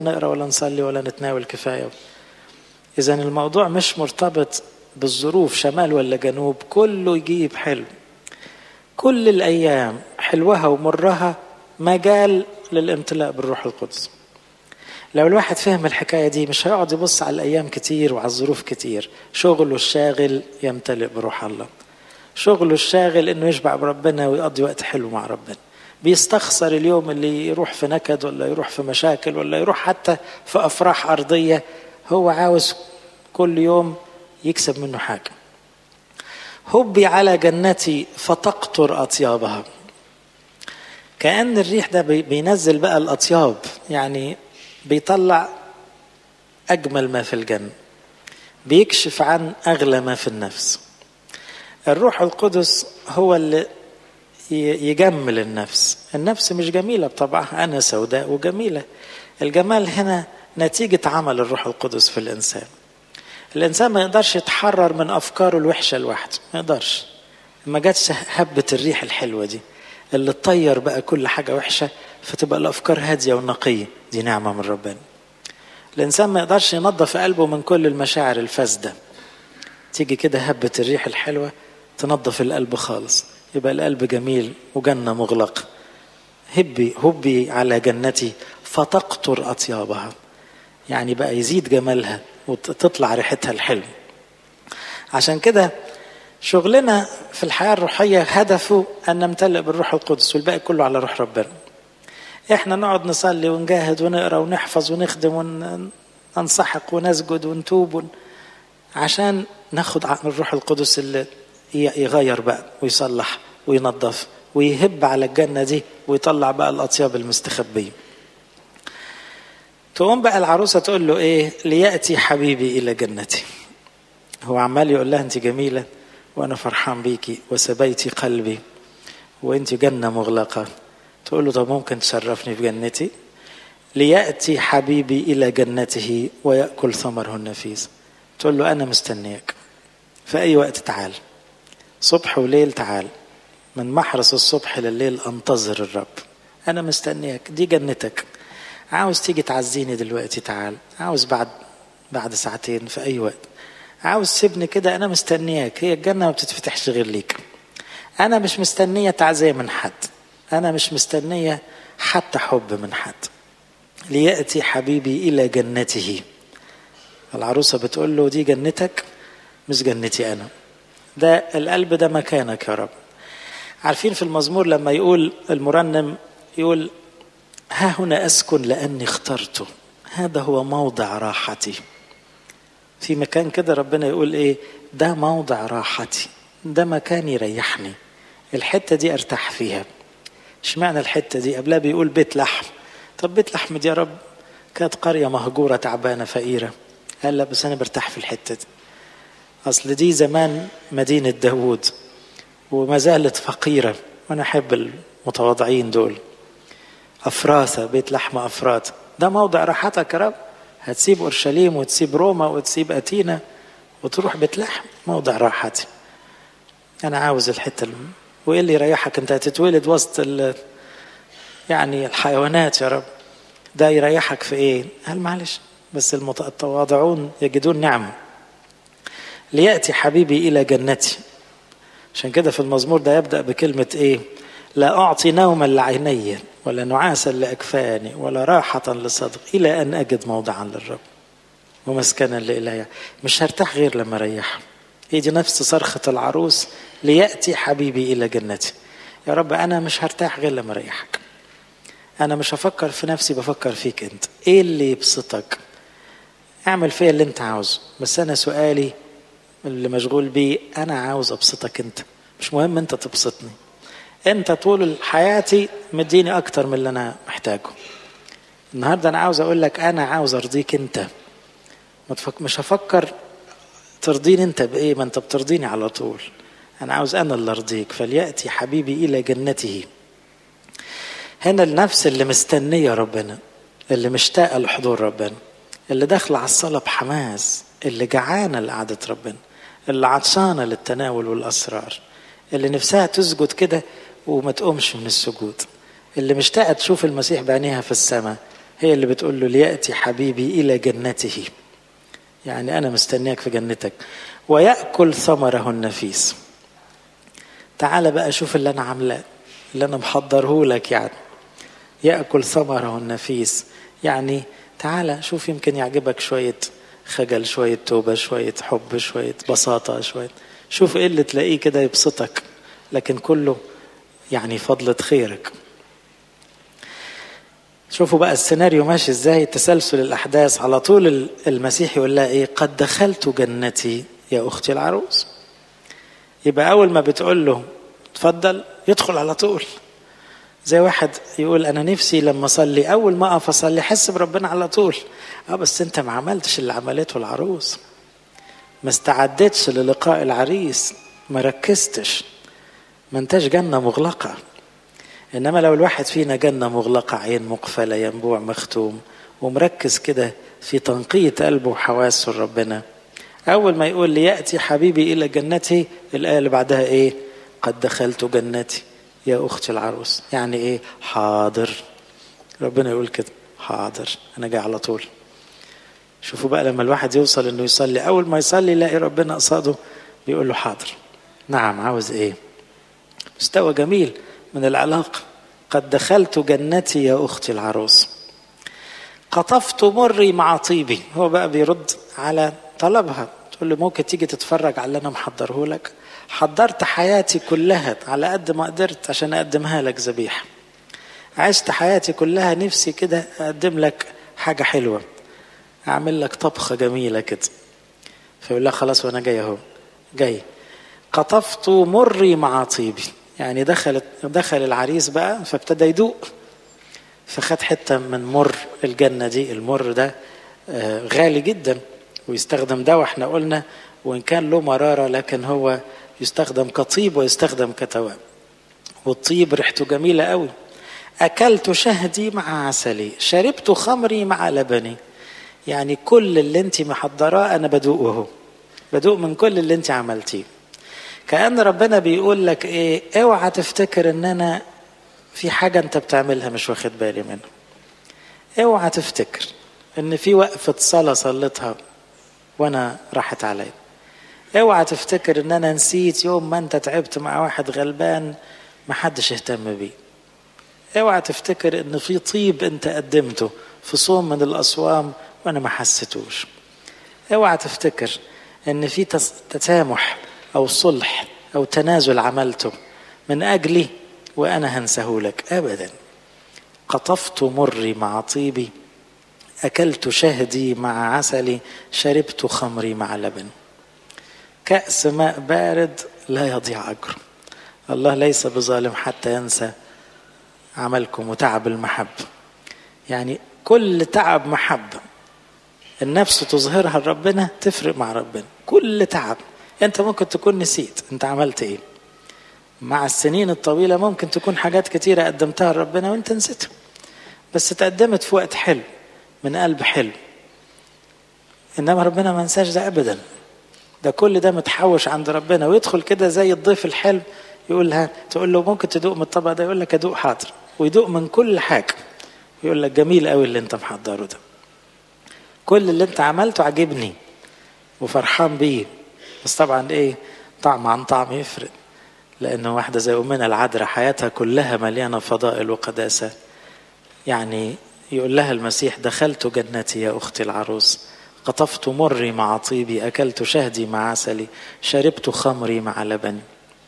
نقرأ ولا نصلي ولا نتناول كفاية. إذن الموضوع مش مرتبط بالظروف شمال ولا جنوب، كله يجيب حلو. كل الأيام حلوها ومرها مجال للامتلاء بالروح القدس. لو الواحد فهم الحكاية دي مش هيقعد يبص على الأيام كتير وعلى الظروف كتير. شغله الشاغل يمتلئ بروح الله، شغله الشاغل إنه يشبع بربنا ويقضي وقت حلو مع ربنا. بيستخسر اليوم اللي يروح في نكد ولا يروح في مشاكل ولا يروح حتى في أفراح أرضية. هو عاوز كل يوم يكسب منه حاجة. هبي على جنتي فتقطر أطيابها. كأن الريح ده بينزل بقى الأطياب، يعني بيطلع أجمل ما في الجنة، بيكشف عن أغلى ما في النفس. الروح القدس هو اللي يجمل النفس. النفس مش جميلة بطبعها، أنا سوداء وجميلة. الجمال هنا نتيجة عمل الروح القدس في الإنسان. الإنسان ما يقدرش يتحرر من أفكاره الوحشة لوحده، ما يقدرش. ما جاتش هبة الريح الحلوة دي اللي تطير بقى كل حاجة وحشة فتبقى الأفكار هادية ونقية، دي نعمة من ربنا. الإنسان ما يقدرش ينظف قلبه من كل المشاعر الفاسدة، تيجي كده هبة الريح الحلوة تنظف القلب خالص، يبقى القلب جميل وجنة مغلق. هبي على جنتي فتقطر أطيابها، يعني بقى يزيد جمالها وتطلع ريحتها الحلو. عشان كده شغلنا في الحياة الروحية هدفه أن نمتلئ بالروح القدس، والباقي كله على روح ربنا. احنا نقعد نصلي ونجاهد ونقرأ ونحفظ ونخدم وننصحق ونسجد ونتوب عشان ناخد عن الروح القدس اللي يغير بقى ويصلح وينظف ويهب على الجنة دي ويطلع بقى الأطياب المستخبية. تقوم بقى العروسة تقول له ايه؟ ليأتي حبيبي إلى جنتي. هو عمال يقول لها انت جميلة وأنا فرحان بيكي وسبيتي قلبي وانت جنة مغلقة. تقول له طب ممكن تشرفني في جنتي؟ ليأتي حبيبي إلى جنته ويأكل ثمره النفيس. تقول له أنا مستنيك في أي وقت، تعال صبح وليل، تعال من محرس الصبح لليل أنتظر الرب. أنا مستنيك، دي جنتك. عاوز تيجي تعزيني دلوقتي تعال، عاوز بعد ساعتين، في أي وقت. عاوز سيبني كده، أنا مستنياك. هي الجنة ما بتتفتحش غير ليك. أنا مش مستنية تعزية من حد، أنا مش مستنية حتى حب من حد. ليأتي حبيبي إلى جنته. العروسة بتقول له دي جنتك مش جنتي أنا، ده القلب ده مكانك يا رب. عارفين في المزمور لما يقول المرنم يقول ها هنا أسكن لأني اخترته، هذا هو موضع راحتي. في مكان كده ربنا يقول ايه؟ ده موضع راحتي، ده مكان يريحني، الحتة دي ارتاح فيها. اشمعنى الحتة دي؟ قبلها بيقول بيت لحم. طب بيت لحم دي يا رب كانت قرية مهجورة تعبانة فقيرة. قال لا بس أنا برتاح في الحتة دي، أصل دي زمان مدينة داود وما زالت فقيرة، وأنا أحب المتواضعين دول. أفراثة، بيت لحم أفراث، ده موضع راحتك يا رب؟ هتسيب أورشليم وتسيب روما وتسيب أتينا وتروح بيت لحم؟ موضع راحتي. أنا عاوز الحتة وإيه اللي يريحك؟ أنت هتتولد وسط يعني الحيوانات يا رب، ده يريحك في إيه؟ قال معلش بس التواضعون يجدون نعمة. ليأتي حبيبي إلى جنتي. عشان كده في المزمور ده يبدأ بكلمة إيه؟ لا أعطي نوما لعيني ولا نعاسا لأكفاني ولا راحة لصدق إلى أن أجد موضعا للرب ومسكنا لإلهي. مش هرتاح غير لما أريح. هي دي نفس صرخة العروس، ليأتي حبيبي إلى جنتي. يا رب أنا مش هرتاح غير لما أريحك. أنا مش هفكر في نفسي، بفكر فيك أنت. إيه اللي يبسطك؟ اعمل فيا اللي أنت عاوزه، بس أنا سؤالي اللي مشغول بيه أنا عاوز أبسطك أنت، مش مهم أنت تبسطني. أنت طول حياتي مديني أكتر من اللي أنا محتاجه. النهاردة أنا عاوز أقول لك أنا عاوز أرضيك أنت، مش هفكر ترضيني أنت بإيه، ما أنت بترضيني على طول. أنا عاوز أنا اللي أرضيك. فليأتي حبيبي إلى جنته. هنا النفس اللي مستنية ربنا، اللي مشتاقة لحضور ربنا، اللي داخلة على الصلاة بحماس، اللي جعانة لقعدة ربنا، اللي عطشانة للتناول والأسرار، اللي نفسها تسجد كده وما تقومش من السجود، اللي مشتاقة تشوف المسيح بعينيها في السماء. هي اللي بتقول له ليأتي حبيبي إلى جنته، يعني أنا مستنياك في جنتك، ويأكل ثمره النفيس. تعال بقى شوف اللي أنا عاملاه، اللي أنا محضره لك، يعني يأكل ثمره النفيس، يعني تعال شوف يمكن يعجبك شوية خجل، شوية توبة، شوية حب، شوية بساطة، شوية شوف إيه اللي تلاقيه كده يبسطك، لكن كله يعني فضلة خيرك. شوفوا بقى السيناريو ماشي ازاي، تسلسل الأحداث. على طول المسيح يقول لها ايه؟ قد دخلت جنتي يا أختي العروس. يبقى أول ما بتقول له تفضل يدخل على طول. زي واحد يقول أنا نفسي لما أصلي أول ما أقف أصلي أحس بربنا على طول. بس أنت ما عملتش اللي عملته العروس، ما استعدتش للقاء العريس، ما ركزتش، ما انتش جنة مغلقة. إنما لو الواحد فينا جنة مغلقة، عين مقفلة، ينبوع مختوم، ومركز كده في تنقية قلبه وحواسه لربنا، أول ما يقول لي يأتي حبيبي إلى جنتي، الآية اللي بعدها إيه؟ قد دخلت جنتي يا أختي العروس. يعني إيه؟ حاضر. ربنا يقول كده حاضر، أنا جاي على طول. شوفوا بقى لما الواحد يوصل إنه يصلي، أول ما يصلي يلاقي ربنا قصاده بيقول له حاضر. نعم، عاوز إيه؟ مستوى جميل من العلاقة. قد دخلت جنتي يا أختي العروس، قطفت مري مع طيبي. هو بقى بيرد على طلبها، تقول له ممكن تيجي تتفرج على اللي أنا محضره لك؟ حضرت حياتي كلها على قد ما قدرت عشان أقدمها لك ذبيحة. عشت حياتي كلها نفسي كده أقدم لك حاجة حلوة، أعمل لك طبخة جميلة كده. فيقول لها خلاص وأنا جاي أهو، جاي. قطفت مري مع طيبي، يعني دخل العريس بقى فابتدى يدوق، فخد حتة من مر الجنة دي. المر ده غالي جدا ويستخدم ده، واحنا قلنا وإن كان له مرارة لكن هو يستخدم كطيب ويستخدم كتواب، والطيب ريحته جميلة قوي. أكلت شهدي مع عسلي، شربت خمري مع لبني. يعني كل اللي انت محضراه أنا بدوقه، بدوق من كل اللي انت عملتيه. كأن ربنا بيقول لك ايه؟ اوعى تفتكر ان انا في حاجة انت بتعملها مش واخد بالي منها. اوعى تفتكر ان في وقفة صلاة صلتها وانا راحت علي. اوعى تفتكر ان انا نسيت يوم ما انت تعبت مع واحد غلبان ما حدش اهتم بيه. اوعى تفتكر ان في طيب انت قدمته في صوم من الاصوام وانا ما حسيتوش. اوعى تفتكر ان في تسامح او صلح او تنازل عملته من اجلي وانا هنسهولك ابدا. قطفت مري مع طيبي، اكلت شهدي مع عسلي، شربت خمري مع لبن. كأس ماء بارد لا يضيع اجره. الله ليس بظالم حتى ينسى عملكم وتعب المحبة. يعني كل تعب محبة النفس تظهرها لربنا تفرق مع ربنا. كل تعب انت ممكن تكون نسيت انت عملت ايه مع السنين الطويلة، ممكن تكون حاجات كتيرة قدمتها لربنا وانت نسيتها، بس تقدمت في وقت حلو من قلب حلو. انما ربنا ما نساش ده ابدا. ده كل ده متحوش عند ربنا، ويدخل كده زي الضيف الحلو يقول لها، تقول له ممكن تدوق من الطبق ده؟ يقول لك ادوق، حاضر. ويدوق من كل حاجة، يقول لك جميل قوي اللي انت محضره ده، كل اللي انت عملته عجبني وفرحان بيه. بس طبعا ايه، طعم عن طعم يفرق. لانه واحدة زي أمنا العذراء حياتها كلها مليانة فضائل وقداسة. يعني يقول لها المسيح دخلت جنتي يا أختي العروس، قطفت مري مع طيبي، أكلت شهدي مع عسلي، شربت خمري مع لبني.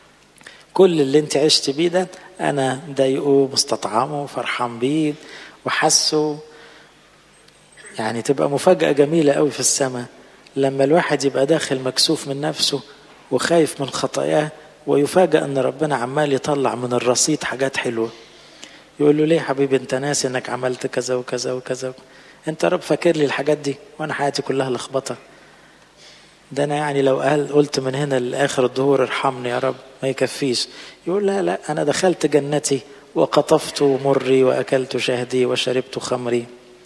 كل اللي انت عشت بيه ده أنا ضايقه مستطعمه فرحان بيه وحسه. يعني تبقى مفاجأة جميلة قوي في السماء لما الواحد يبقى داخل مكسوف من نفسه وخايف من خطاياه، ويفاجأ أن ربنا عمال يطلع من الرصيد حاجات حلوة. يقول له ليه حبيبي انت ناسي انك عملت كذا وكذا وكذا؟ انت رب فاكر لي الحاجات دي وانا حياتي كلها لخبطة؟ ده انا يعني لو قلت من هنا لاخر الظهور ارحمني يا رب ما يكفيش. يقول لا انا دخلت جنتي وقطفت مري واكلت شهدي وشربت خمري.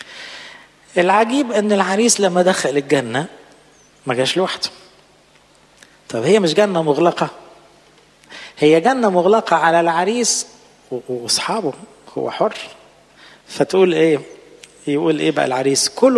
العجيب ان العريس لما دخل الجنة ما جاش لوحده. طب هي مش جنة مغلقة؟ هي جنة مغلقة على العريس واصحابه، هو حر. فتقول ايه؟ يقول ايه بقى العريس؟ كلوا